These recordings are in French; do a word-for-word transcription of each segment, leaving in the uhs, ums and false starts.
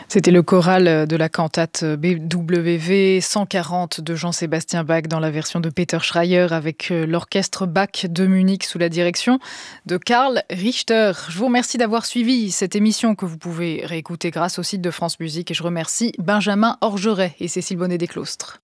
C'était le choral de la cantate B W V cent quarante de Jean-Sébastien Bach dans la version de Peter Schreier avec l'orchestre Bach de Munich sous la direction de Karl Richter. Je vous remercie d'avoir suivi cette émission que vous pouvez réécouter grâce au site de France Musique et je remercie Benjamin Orgeret et Cécile Bonnet-Desclostres.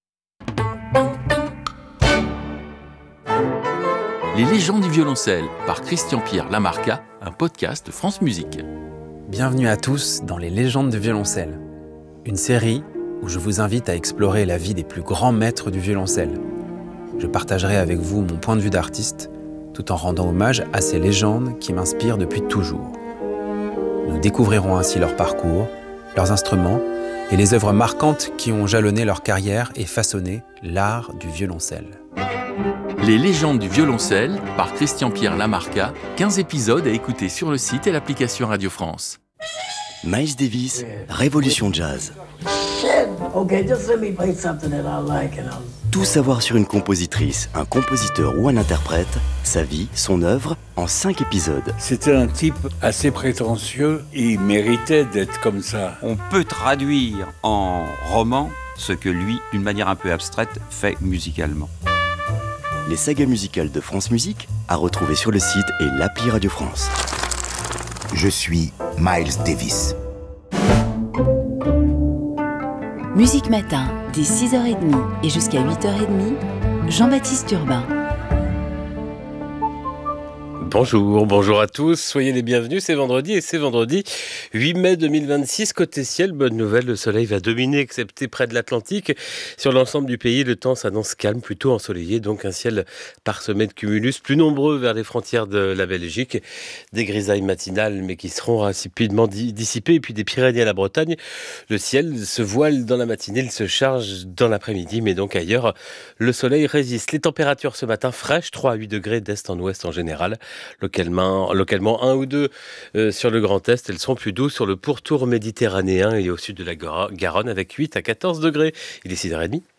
Les légendes du violoncelle par Christian-Pierre Lamarca, un podcast de France Musique. Bienvenue à tous dans Les légendes du violoncelle, une série où je vous invite à explorer la vie des plus grands maîtres du violoncelle. Je partagerai avec vous mon point de vue d'artiste, tout en rendant hommage à ces légendes qui m'inspirent depuis toujours. Nous découvrirons ainsi leur parcours, leurs instruments et les œuvres marquantes qui ont jalonné leur carrière et façonné l'art du violoncelle. Les légendes du violoncelle par Christian-Pierre Lamarca, quinze épisodes à écouter sur le site et l'application Radio France. Miles Davis, Révolution Jazz. Tout savoir sur une compositrice, un compositeur ou un interprète, sa vie, son œuvre, en cinq épisodes. C'était un type assez prétentieux, il méritait d'être comme ça. On peut traduire en roman ce que lui, d'une manière un peu abstraite, fait musicalement. Les sagas musicales de France Musique à retrouver sur le site et l'appli Radio France. Je suis Miles Davis. Musique Matin, dès six heures trente et jusqu'à huit heures trente, Jean-Baptiste Urbain. Bonjour, bonjour à tous, soyez les bienvenus, c'est vendredi et c'est vendredi huit mai deux mille vingt-six, côté ciel, bonne nouvelle, le soleil va dominer excepté près de l'Atlantique. Sur l'ensemble du pays, le temps s'annonce calme, plutôt ensoleillé, donc un ciel parsemé de cumulus, plus nombreux vers les frontières de la Belgique, des grisailles matinales mais qui seront rapidement dissipées, et puis des Pyrénées à la Bretagne, le ciel se voile dans la matinée, il se charge dans l'après-midi, mais donc ailleurs, le soleil résiste. Les températures ce matin fraîches, trois à huit degrés d'est en ouest en général. Localement, localement un ou deux euh, sur le Grand Est, elles seront plus douces sur le pourtour méditerranéen et au sud de la Garonne avec huit à quatorze degrés. Il est six heures trente.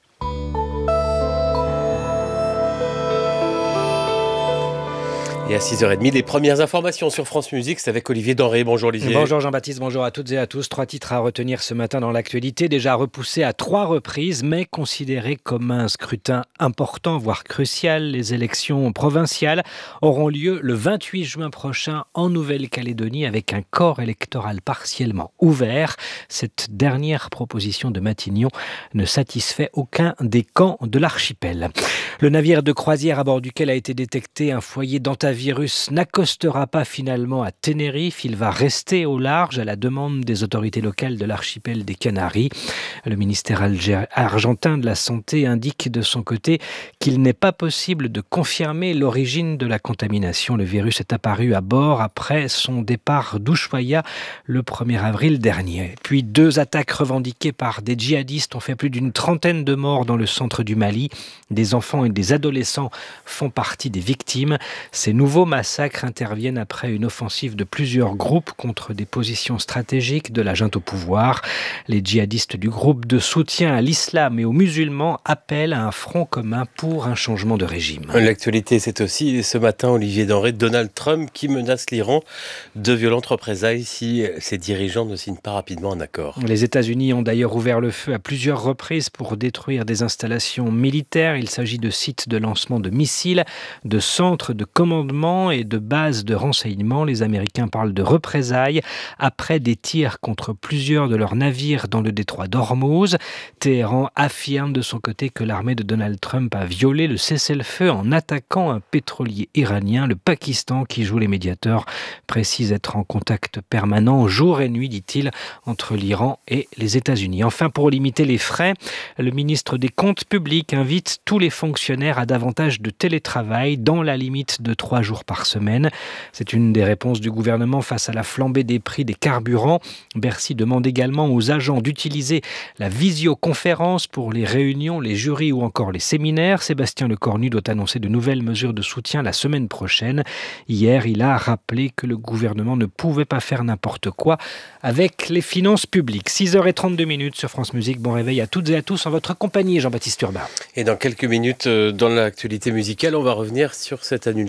Et à six heures trente, les premières informations sur France Musique, c'est avec Olivier Denré. Bonjour Olivier. Bonjour Jean-Baptiste, bonjour à toutes et à tous. Trois titres à retenir ce matin dans l'actualité, déjà repoussés à trois reprises, mais considérés comme un scrutin important, voire crucial. Les élections provinciales auront lieu le vingt-huit juin prochain en Nouvelle-Calédonie avec un corps électoral partiellement ouvert. Cette dernière proposition de Matignon ne satisfait aucun des camps de l'archipel. Le navire de croisière à bord duquel a été détecté un foyer d'antavirus n'accostera pas finalement à Tenerife. Il va rester au large à la demande des autorités locales de l'archipel des Canaries. Le ministère algé- argentin de la Santé indique de son côté qu'il n'est pas possible de confirmer l'origine de la contamination. Le virus est apparu à bord après son départ d'Ushuaia le premier avril dernier. Puis deux attaques revendiquées par des djihadistes ont fait plus d'une trentaine de morts dans le centre du Mali. Des enfants et des adolescents font partie des victimes. Ces nouveaux massacres interviennent après une offensive de plusieurs groupes contre des positions stratégiques de la junte au pouvoir. Les djihadistes du groupe de soutien à l'islam et aux musulmans appellent à un front commun pour un changement de régime. L'actualité, c'est aussi ce matin, Olivier Denré, Donald Trump qui menace l'Iran de violentes représailles si ses dirigeants ne signent pas rapidement un accord. Les États-Unis ont d'ailleurs ouvert le feu à plusieurs reprises pour détruire des installations militaires. Il s'agit de sites de lancement de missiles, de centres de commandement et de bases de renseignement. Les Américains parlent de représailles après des tirs contre plusieurs de leurs navires dans le détroit d'Ormuz. Téhéran affirme de son côté que l'armée de Donald Trump a violé le cessez-le-feu en attaquant un pétrolier iranien. Le Pakistan, qui joue les médiateurs, précise être en contact permanent jour et nuit, dit-il, entre l'Iran et les États-Unis. Enfin, pour limiter les frais, le ministre des Comptes publics invite tous les fonctionnaires à davantage de télétravail dans la limite de trois jours par semaine. C'est une des réponses du gouvernement face à la flambée des prix des carburants. Bercy demande également aux agents d'utiliser la visioconférence pour les réunions, les jurys ou encore les séminaires. Sébastien Lecornu doit annoncer de nouvelles mesures de soutien la semaine prochaine. Hier, il a rappelé que le gouvernement ne pouvait pas faire n'importe quoi avec les finances publiques. six heures trente-deux minutes sur France Musique. Bon réveil à toutes et à tous en votre compagnie, Jean-Baptiste Urbain. Et dans quelques minutes, dans l'actualité musicale, on va revenir sur cette annulation au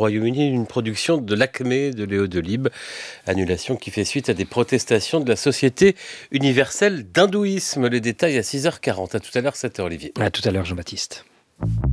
Royaume-Uni, une production de l'Acmé de Léo Delibes. Annulation qui fait suite à des protestations de la Société universelle d'hindouisme. Les détails à six heures quarante. À tout à l'heure, sept heures, Olivier. À tout à l'heure, Jean-Baptiste.